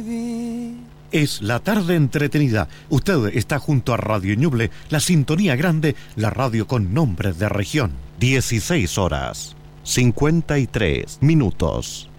Es la tarde entretenida. Usted está junto a Radio Ñuble, la sintonía grande, la radio con nombre de región. 16 horas, 53 minutos.